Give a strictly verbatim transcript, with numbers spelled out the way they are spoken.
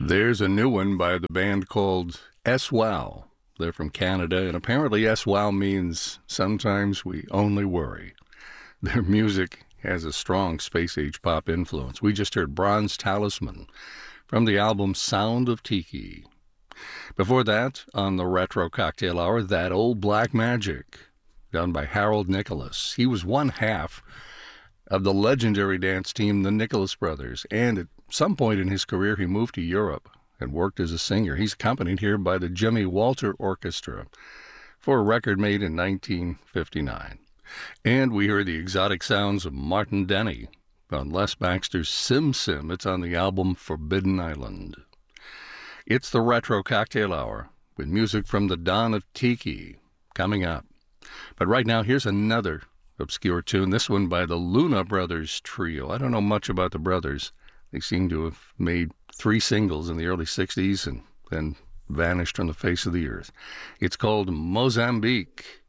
There's a new one by the band called S-Wow. They're from Canada, and apparently S-Wow means sometimes we only worry. Their music has a strong space-age pop influence. We just heard Bronze Talisman from the album Sound of Tiki. Before that, on the Retro Cocktail Hour, That Old Black Magic, done by Harold Nicholas. He was one half of the legendary dance team, the Nicholas Brothers, and at some point in his career, he moved to Europe and worked as a singer. He's accompanied here by the Jimmy Walter Orchestra for a record made in nineteen fifty-nine. And we heard the exotic sounds of Martin Denny on Les Baxter's Sim Sim. It's on the album Forbidden Island. It's the Retro Cocktail Hour with music from the dawn of Tiki coming up. But right now, here's another obscure tune, this one by the Luna Brothers Trio. I don't know much about the brothers. They seem to have made three singles in the early sixties and then vanished from the face of the earth. It's called Mozambique.